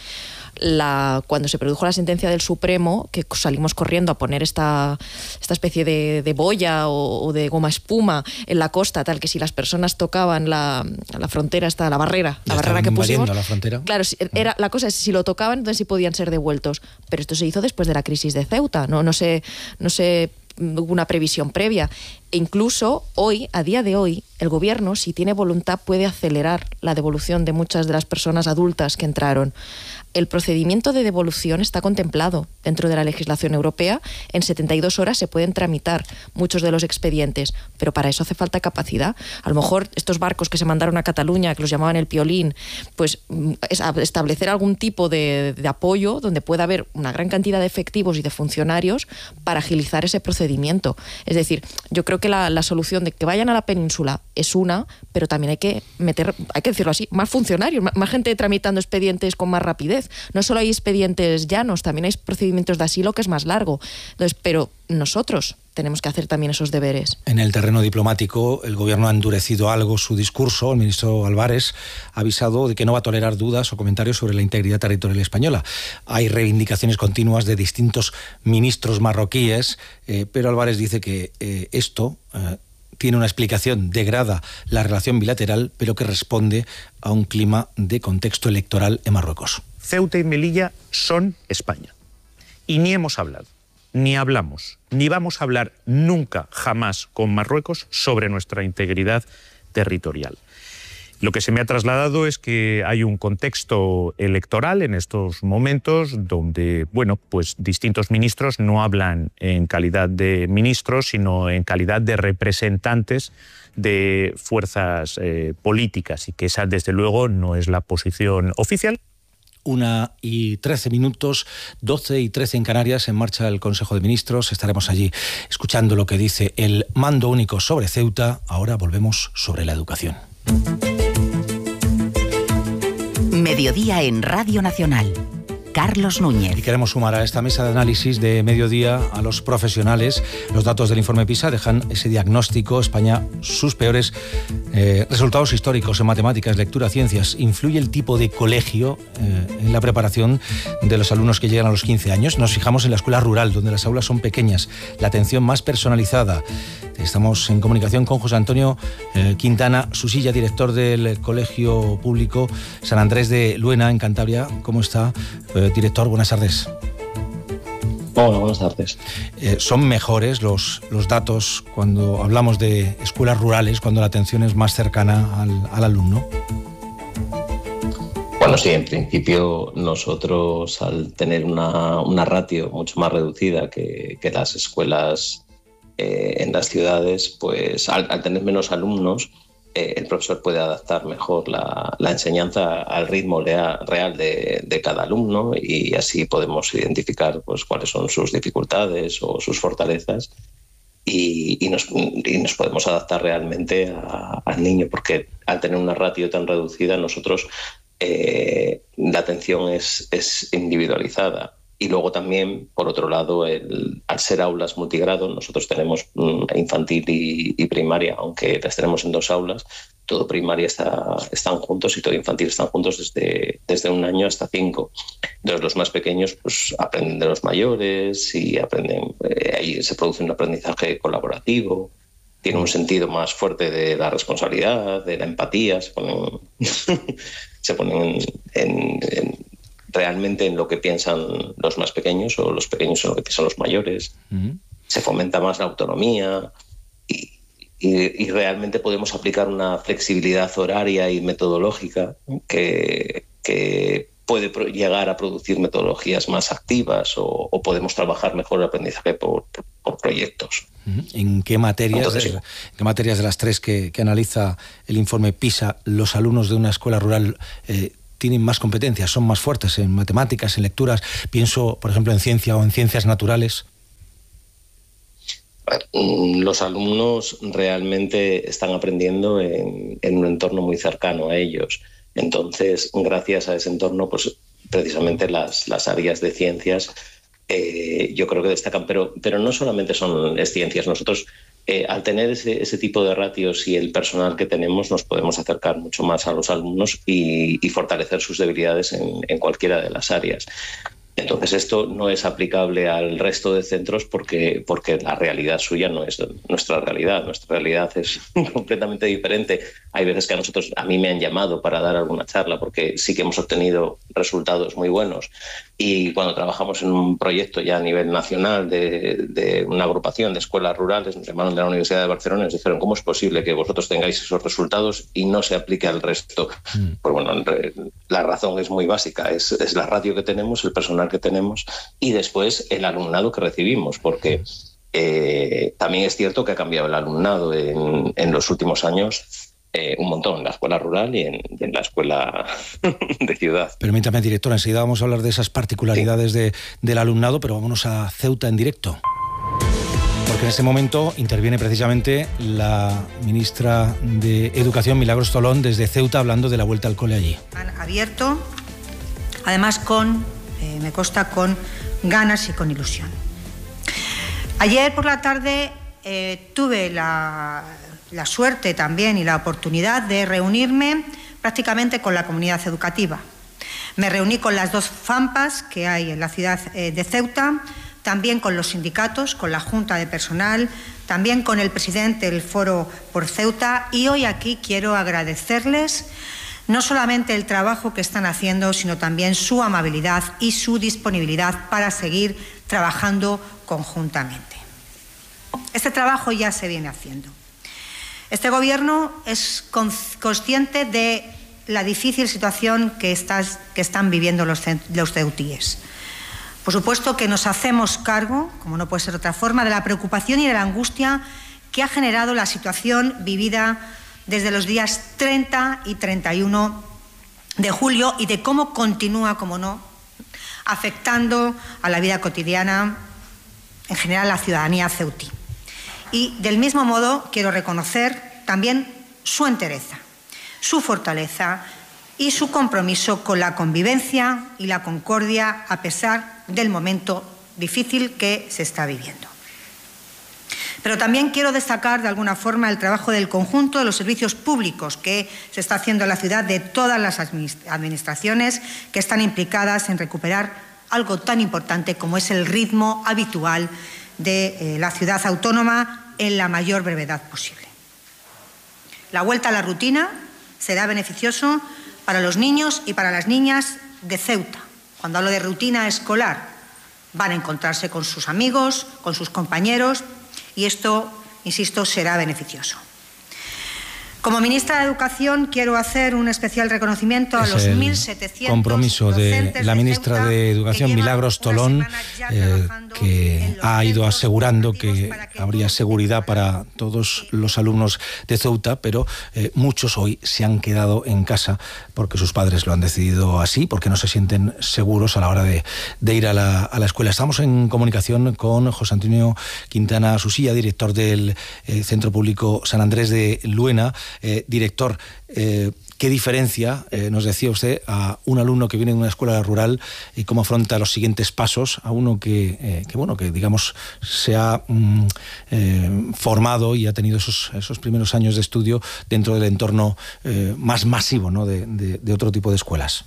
Cuando se produjo la sentencia del Supremo, que salimos corriendo a poner esta especie de boya o de goma espuma en la costa, tal que si las personas tocaban la frontera, la barrera que pusimos, la frontera. Claro, la cosa es si lo tocaban, entonces sí podían ser devueltos. Pero esto se hizo después de la crisis de Ceuta, no sé hubo una previsión previa. E incluso hoy, a día de hoy, el gobierno, si tiene voluntad, puede acelerar la devolución de muchas de las personas adultas que entraron. El procedimiento de devolución está contemplado dentro de la legislación europea. En 72 horas se pueden tramitar muchos de los expedientes, pero para eso hace falta capacidad. A lo mejor estos barcos que se mandaron a Cataluña, que los llamaban el Piolín, pues establecer algún tipo de apoyo donde pueda haber una gran cantidad de efectivos y de funcionarios para agilizar ese procedimiento. Es decir, yo creo que la solución de que vayan a la península es una, pero también hay que decirlo así, más funcionarios, más gente tramitando expedientes con más rapidez. No solo hay expedientes llanos, también hay procedimientos de asilo que es más largo. Entonces, pero nosotros tenemos que hacer también esos deberes. En el terreno diplomático, el gobierno ha endurecido algo su discurso. El ministro Álvarez ha avisado de que no va a tolerar dudas o comentarios sobre la integridad territorial española. Hay reivindicaciones continuas de distintos ministros marroquíes, pero Álvarez dice que esto tiene una explicación, degrada la relación bilateral, pero que responde a un clima de contexto electoral en Marruecos. Ceuta y Melilla son España. Y ni hemos hablado, ni hablamos, ni vamos a hablar nunca, jamás, con Marruecos sobre nuestra integridad territorial. Lo que se me ha trasladado es que hay un contexto electoral en estos momentos donde, pues distintos ministros no hablan en calidad de ministros, sino en calidad de representantes de fuerzas políticas, y que esa, desde luego, no es la posición oficial. 1:13, 12:13 en Canarias, en marcha el Consejo de Ministros. Estaremos allí escuchando lo que dice el mando único sobre Ceuta. Ahora volvemos sobre la educación. Mediodía en Radio Nacional. Carlos Núñez. Y queremos sumar a esta mesa de análisis de mediodía a los profesionales. Los datos del informe PISA dejan ese diagnóstico: España, sus peores resultados históricos en matemáticas, lectura, ciencias. ¿Influye el tipo de colegio en la preparación de los alumnos que llegan a los 15 años? Nos fijamos en la escuela rural, donde las aulas son pequeñas, la atención más personalizada. Estamos en comunicación con José Antonio Quintana Susilla, director del Colegio Público San Andrés de Luena, en Cantabria. ¿Cómo está, director? Buenas tardes. Hola, buenas tardes. ¿Son mejores los datos cuando hablamos de escuelas rurales, cuando la atención es más cercana al alumno? Bueno, sí, en principio nosotros, al tener una ratio mucho más reducida que las escuelas en las ciudades, pues al tener menos alumnos, el profesor puede adaptar mejor la enseñanza al ritmo real de cada alumno, y así podemos identificar pues cuáles son sus dificultades o sus fortalezas, y nos podemos adaptar realmente al niño, porque al tener una ratio tan reducida, nosotros la atención es individualizada. Y luego también, por otro lado, al ser aulas multigrado, nosotros tenemos infantil y primaria, aunque las tenemos en 2 aulas, todo primaria están juntos y todo infantil están juntos desde 1 año hasta 5. Entonces los más pequeños pues aprenden de los mayores y aprenden, ahí se produce un aprendizaje colaborativo, tiene un sentido más fuerte de la responsabilidad, de la empatía, se ponen realmente en lo que piensan los más pequeños o los pequeños en lo que piensan los mayores. Se fomenta más la autonomía y realmente podemos aplicar una flexibilidad horaria y metodológica que puede llegar a producir metodologías más activas o podemos trabajar mejor el aprendizaje por proyectos. ¿En qué materias, de las 3 que analiza el informe PISA los alumnos de una escuela rural tienen más competencias, son más fuertes en matemáticas, en lecturas? Pienso, por ejemplo, en ciencia o en ciencias naturales. Los alumnos realmente están aprendiendo en un entorno muy cercano a ellos. Entonces, gracias a ese entorno, pues precisamente las áreas de ciencias yo creo que destacan, pero no solamente es ciencias. Nosotros, al tener ese tipo de ratios y el personal que tenemos, nos podemos acercar mucho más a los alumnos y fortalecer sus debilidades en cualquiera de las áreas. Entonces esto no es aplicable al resto de centros porque la realidad suya no es nuestra realidad. Nuestra realidad es completamente diferente. Hay veces que a mí me han llamado para dar alguna charla porque sí que hemos obtenido resultados muy buenos. Y cuando trabajamos en un proyecto ya a nivel nacional de una agrupación de escuelas rurales, nos llamaron de la Universidad de Barcelona y nos dijeron: ¿cómo es posible que vosotros tengáis esos resultados y no se aplique al resto? Pues bueno, la razón es muy básica, es la ratio que tenemos, el personal que tenemos y después el alumnado que recibimos, porque también es cierto que ha cambiado el alumnado en los últimos años un montón, en la escuela rural y en la escuela de ciudad. Permítame, directora, enseguida vamos a hablar de esas particularidades del alumnado, pero vámonos a Ceuta en directo. Porque en ese momento interviene precisamente la ministra de Educación, Milagros Tolón, desde Ceuta, hablando de la vuelta al cole allí. Han abierto, además me consta, con ganas y con ilusión. Ayer por la tarde tuve la suerte también y la oportunidad de reunirme prácticamente con la comunidad educativa. Me reuní con las 2 FAMPAs que hay en la ciudad de Ceuta, también con los sindicatos, con la Junta de Personal, también con el presidente del Foro por Ceuta, y hoy aquí quiero agradecerles no solamente el trabajo que están haciendo, sino también su amabilidad y su disponibilidad para seguir trabajando conjuntamente. Este trabajo ya se viene haciendo. Este Gobierno es consciente de la difícil situación que están viviendo los ceutíes. Por supuesto que nos hacemos cargo, como no puede ser de otra forma, de la preocupación y de la angustia que ha generado la situación vivida desde los días 30 y 31 de julio y de cómo continúa, como no, afectando a la vida cotidiana, en general a la ciudadanía ceutí. Y del mismo modo quiero reconocer también su entereza, su fortaleza y su compromiso con la convivencia y la concordia a pesar del momento difícil que se está viviendo. Pero también quiero destacar de alguna forma el trabajo del conjunto de los servicios públicos que se está haciendo en la ciudad, de todas las administraciones que están implicadas en recuperar algo tan importante como es el ritmo habitual de la ciudad autónoma en la mayor brevedad posible. La vuelta a la rutina será beneficioso para los niños y para las niñas de Ceuta. Cuando hablo de rutina escolar, van a encontrarse con sus amigos, con sus compañeros, y esto, insisto, será beneficioso. Como ministra de Educación quiero hacer un especial reconocimiento a los 1.700 compromiso de la ministra de Educación, Milagros Tolón, que ha ido asegurando que habría seguridad para todos los alumnos de Ceuta, pero muchos hoy se han quedado en casa porque sus padres lo han decidido así, porque no se sienten seguros a la hora de ir a la escuela. Estamos en comunicación con José Antonio Quintana Susilla, director del Centro Público San Andrés de Luena. Director, ¿Qué diferencia, nos decía usted, a un alumno que viene de una escuela rural y cómo afronta los siguientes pasos a uno que digamos, se ha formado y ha tenido esos primeros años de estudio dentro del entorno más masivo, ¿no?, de otro tipo de escuelas?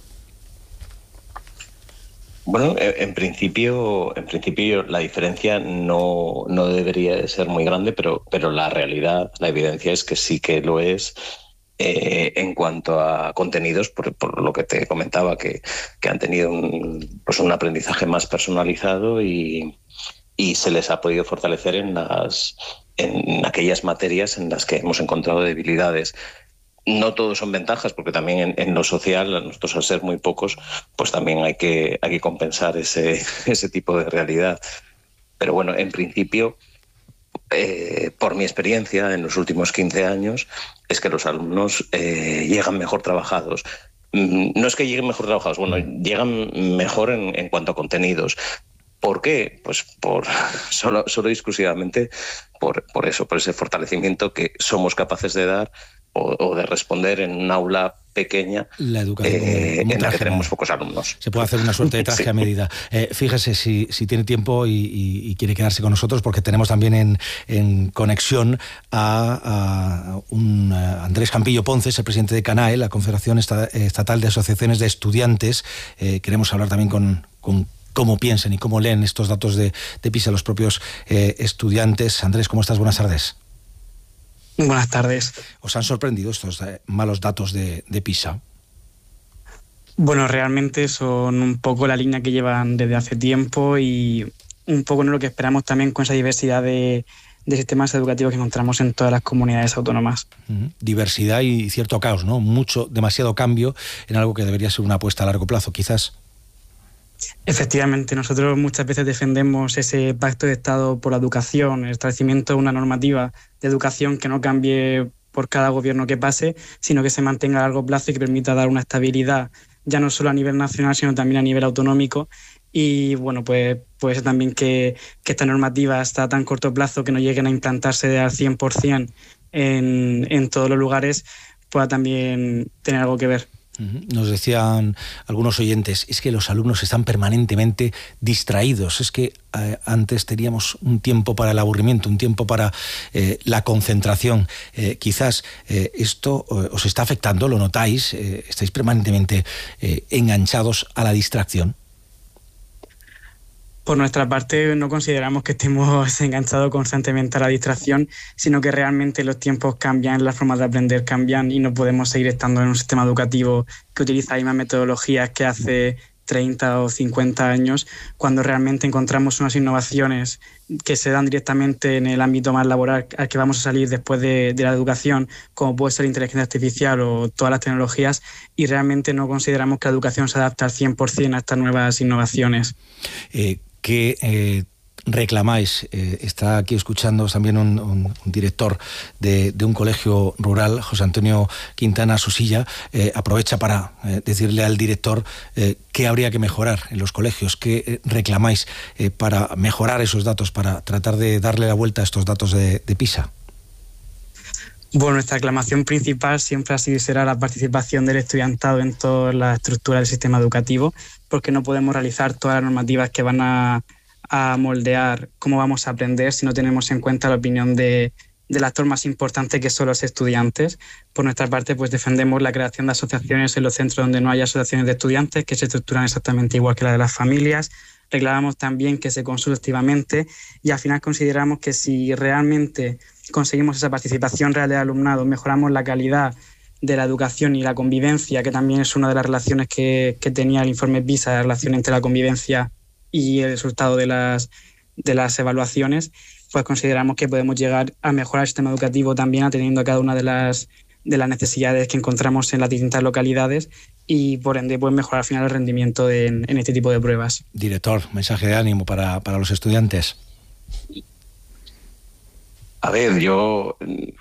Bueno, en principio la diferencia no debería de ser muy grande, pero la realidad, la evidencia es que sí que lo es en cuanto a contenidos, por lo que te comentaba, que han tenido un aprendizaje más personalizado y se les ha podido fortalecer en aquellas materias en las que hemos encontrado debilidades. No todos son ventajas, porque también en lo social, nosotros al ser muy pocos, pues también hay que compensar ese tipo de realidad. Pero bueno, en principio, por mi experiencia en los últimos 15 años, es que los alumnos llegan mejor trabajados. No es que lleguen mejor trabajados, bueno, llegan mejor en cuanto a contenidos. ¿Por qué? Pues solo y exclusivamente por eso, por ese fortalecimiento que somos capaces de dar o de responder en un aula pequeña, la educación en la que tenemos pocos alumnos. Se puede hacer una suerte de traje a medida. Fíjese si tiene tiempo y quiere quedarse con nosotros, porque tenemos también en conexión a un Andrés Campillo Ponces, el presidente de CANAE, la Confederación Estatal de Asociaciones de Estudiantes. Queremos hablar también con cómo piensan y cómo leen estos datos de PISA los propios estudiantes. Andrés, ¿cómo estás? Buenas tardes. Buenas tardes. ¿Os han sorprendido estos malos datos de PISA? Bueno, realmente son un poco la línea que llevan desde hace tiempo y un poco no lo que esperamos también con esa diversidad de sistemas educativos que encontramos en todas las comunidades autónomas. Diversidad y cierto caos, ¿no? Demasiado cambio en algo que debería ser una apuesta a largo plazo, quizás. Efectivamente, nosotros muchas veces defendemos ese pacto de Estado por la educación, el establecimiento de una normativa de educación que no cambie por cada gobierno que pase, sino que se mantenga a largo plazo y que permita dar una estabilidad, ya no solo a nivel nacional, sino también a nivel autonómico. Y bueno, pues puede ser también que esta normativa está a tan corto plazo que no lleguen a implantarse al 100% en todos los lugares, pueda también tener algo que ver. Nos decían algunos oyentes, es que los alumnos están permanentemente distraídos, es que antes teníamos un tiempo para el aburrimiento, un tiempo para la concentración. Quizás esto os está afectando, lo notáis, estáis permanentemente enganchados a la distracción. Por nuestra parte, no consideramos que estemos enganchados constantemente a la distracción, sino que realmente los tiempos cambian, las formas de aprender cambian y no podemos seguir estando en un sistema educativo que utiliza las mismas metodologías que hace 30 o 50 años, cuando realmente encontramos unas innovaciones que se dan directamente en el ámbito más laboral al que vamos a salir después de la educación, como puede ser la inteligencia artificial o todas las tecnologías, y realmente no consideramos que la educación se adapta al 100% a estas nuevas innovaciones. ¿Qué reclamáis? Está aquí escuchando también un director de un colegio rural, José Antonio Quintana Susilla. Aprovecha para decirle al director qué habría que mejorar en los colegios, qué reclamáis para mejorar esos datos, para tratar de darle la vuelta a estos datos de PISA. Bueno, nuestra reclamación principal siempre ha sido y será la participación del estudiantado en toda la estructura del sistema educativo, porque no podemos realizar todas las normativas que van a moldear cómo vamos a aprender si no tenemos en cuenta la opinión del actor más importante, que son los estudiantes. Por nuestra parte, pues defendemos la creación de asociaciones en los centros donde no haya asociaciones de estudiantes, que se estructuran exactamente igual que la de las familias. Reclamamos también que se consulte activamente y al final consideramos que si realmente conseguimos esa participación real del alumnado, mejoramos la calidad de la educación y la convivencia, que también es una de las relaciones que tenía el informe PISA, la relación entre la convivencia y el resultado de las evaluaciones, pues consideramos que podemos llegar a mejorar el sistema educativo también atendiendo a cada una de las necesidades que encontramos en las distintas localidades y por ende pues mejorar al final el rendimiento en este tipo de pruebas. Director, mensaje de ánimo para los estudiantes. A ver, yo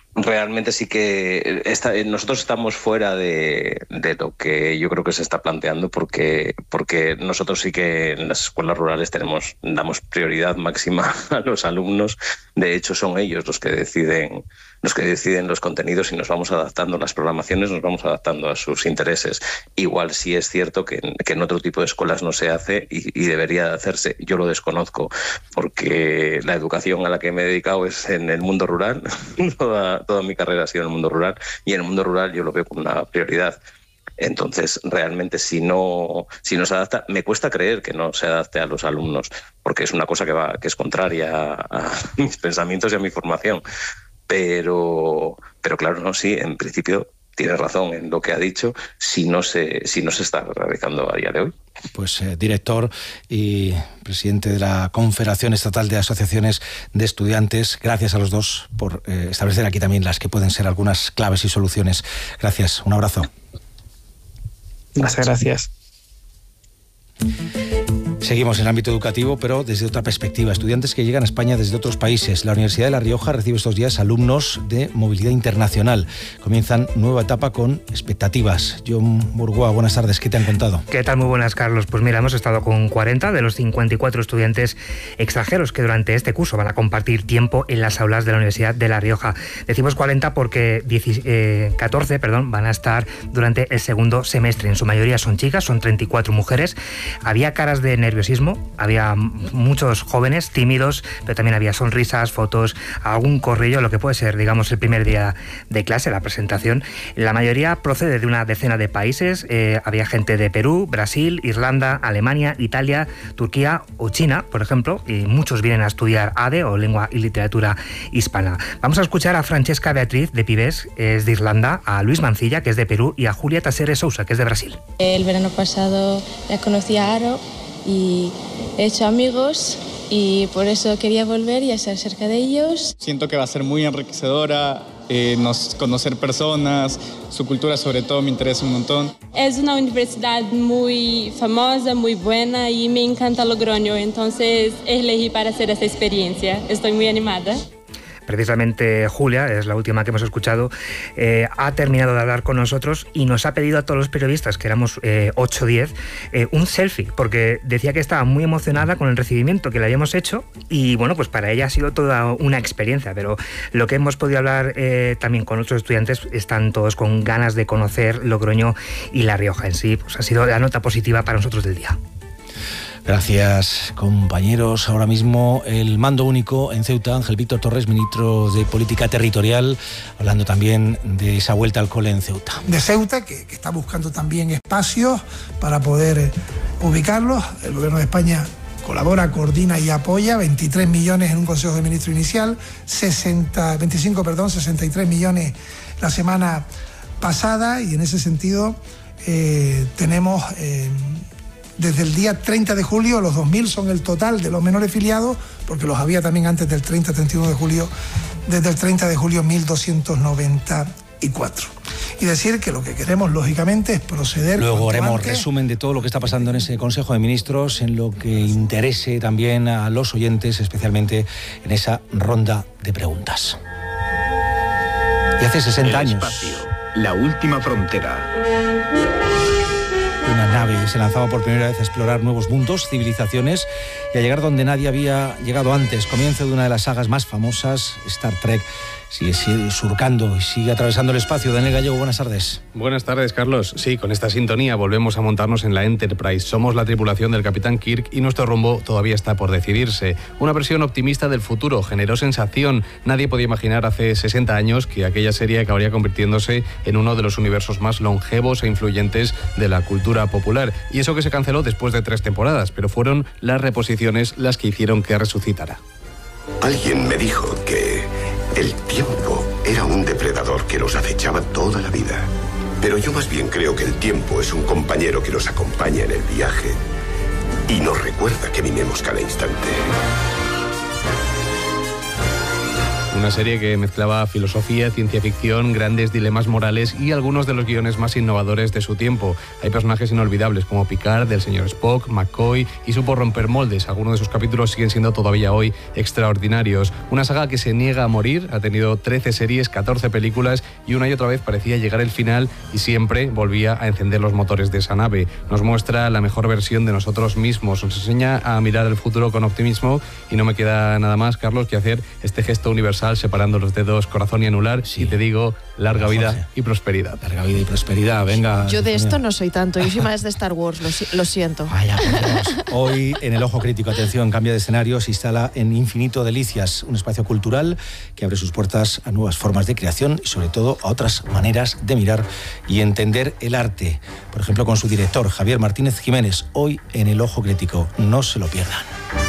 realmente sí que nosotros estamos fuera de lo que yo creo que se está planteando, porque nosotros sí que en las escuelas rurales damos prioridad máxima a los alumnos. De hecho, son ellos los que deciden los contenidos y nos vamos adaptando, las programaciones nos vamos adaptando a sus intereses. Igual sí es cierto que en otro tipo de escuelas no se hace y debería de hacerse. Yo lo desconozco porque la educación a la que me he dedicado es en el mundo rural. Toda mi carrera ha sido en el mundo rural y en el mundo rural yo lo veo como una prioridad. Entonces, realmente, si no se adapta, me cuesta creer que no se adapte a los alumnos, porque es una cosa que es contraria a mis pensamientos y a mi formación. Pero claro, no, sí, en principio tiene razón en lo que ha dicho, si no se está realizando a día de hoy. Pues director y presidente de la Confederación Estatal de Asociaciones de Estudiantes, gracias a los dos por establecer aquí también las que pueden ser algunas claves y soluciones. Gracias, un abrazo. Muchas gracias. Seguimos en el ámbito educativo, pero desde otra perspectiva. Estudiantes que llegan a España desde otros países. La Universidad de La Rioja recibe estos días alumnos de movilidad internacional. Comienzan nueva etapa con expectativas. John Burgoa, buenas tardes. ¿Qué te han contado? ¿Qué tal? Muy buenas, Carlos. Pues mira, hemos estado con 40 de los 54 estudiantes extranjeros que durante este curso van a compartir tiempo en las aulas de la Universidad de La Rioja. Decimos 40 porque 14 van a estar durante el segundo semestre. En su mayoría son chicas, son 34 mujeres. Había caras de nerviosismo, había muchos jóvenes tímidos, pero también había sonrisas, fotos, algún corrillo, lo que puede ser, digamos, el primer día de clase, la presentación. La mayoría procede de una decena de países. Había gente de Perú, Brasil, Irlanda, Alemania, Italia, Turquía o China, por ejemplo, y muchos vienen a estudiar ADE o Lengua y Literatura Hispana. Vamos a escuchar a Francesca Beatriz de Pibes, es de Irlanda, a Luis Mancilla, que es de Perú, y a Julia Taseres Sousa, que es de Brasil. El verano pasado ya conocí a Aro y he hecho amigos y por eso quería volver y estar cerca de ellos. Siento que va a ser muy enriquecedora, conocer personas, su cultura sobre todo me interesa un montón. Es una universidad muy famosa, muy buena y me encanta Logroño, entonces elegí para hacer esta experiencia. Estoy muy animada. Precisamente Julia, es la última que hemos escuchado, ha terminado de hablar con nosotros y nos ha pedido a todos los periodistas, que éramos 8 o 10, un selfie, porque decía que estaba muy emocionada con el recibimiento que le habíamos hecho y bueno, pues para ella ha sido toda una experiencia, pero lo que hemos podido hablar también con otros estudiantes, están todos con ganas de conocer Logroño y La Rioja en sí, pues ha sido la nota positiva para nosotros del día. Gracias, compañeros. Ahora mismo el mando único en Ceuta, Ángel Víctor Torres, ministro de Política Territorial, hablando también de esa vuelta al cole en Ceuta. De Ceuta, que está buscando también espacios para poder ubicarlos. El Gobierno de España colabora, coordina y apoya 23 millones en un Consejo de Ministros inicial, 63 millones la semana pasada y en ese sentido tenemos... Desde el día 30 de julio, los 2.000 son el total de los menores filiados, porque los había también antes del 31 de julio, desde el 30 de julio 1.294. Y decir que lo que queremos, lógicamente, es proceder... Luego haremos resumen de todo lo que está pasando en ese Consejo de Ministros, en lo que interese también a los oyentes, especialmente en esa ronda de preguntas. Y hace 60 años... Espacio, la última frontera. Una nave se lanzaba por primera vez a explorar nuevos mundos, civilizaciones y a llegar donde nadie había llegado antes. Comienzo de una de las sagas más famosas, Star Trek. Sigue surcando y sigue atravesando el espacio. Daniel Gallego, buenas tardes. Buenas tardes, Carlos. Sí, con esta sintonía volvemos a montarnos en la Enterprise. Somos la tripulación del Capitán Kirk y nuestro rumbo todavía está por decidirse. Una versión optimista del futuro generó sensación. Nadie podía imaginar hace 60 años que aquella serie acabaría convirtiéndose en uno de los universos más longevos e influyentes de la cultura popular. Y eso que se canceló después de 3 temporadas, pero fueron las reposiciones las que hicieron que resucitara. Alguien me dijo que el tiempo era un depredador que nos acechaba toda la vida. Pero yo más bien creo que el tiempo es un compañero que nos acompaña en el viaje y nos recuerda que vivimos cada instante. una serie que mezclaba filosofía, ciencia ficción, grandes dilemas morales y algunos de los guiones más innovadores de su tiempo. Hay personajes inolvidables como Picard, el señor Spock, McCoy, y supo romper moldes. Algunos de sus capítulos siguen siendo todavía hoy extraordinarios. Una saga que se niega a morir, ha tenido 13 series, 14 películas y una y otra vez parecía llegar el final y siempre volvía a encender los motores de esa nave. Nos muestra la mejor versión de nosotros mismos, nos enseña a mirar el futuro con optimismo y no me queda nada más, Carlos, que hacer este gesto universal separando los dedos corazón y anular, y te digo, larga vida y prosperidad. Larga vida y prosperidad, venga. Yo de esto no soy tanto, yo soy más de Star Wars, lo siento. Vaya, hoy en el Ojo Crítico, atención, cambia de escenario, se instala en Infinito Delicias, un espacio cultural que abre sus puertas a nuevas formas de creación y sobre todo a otras maneras de mirar y entender el arte. Por ejemplo, con su director, Javier Martínez Jiménez, hoy en el Ojo Crítico. No se lo pierdan.